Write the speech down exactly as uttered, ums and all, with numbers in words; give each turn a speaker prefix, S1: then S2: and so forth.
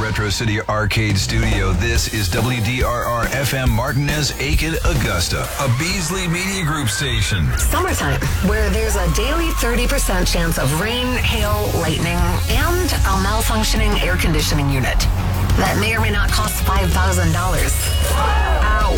S1: Retro City Arcade Studio. This is W D R R F M Martinez, Aiken, Augusta, a Beasley Media Group station.
S2: Summertime, where there's a daily thirty percent chance of rain, hail, lightning, and a malfunctioning air conditioning unit that may or may not cost five thousand dollars. Ow.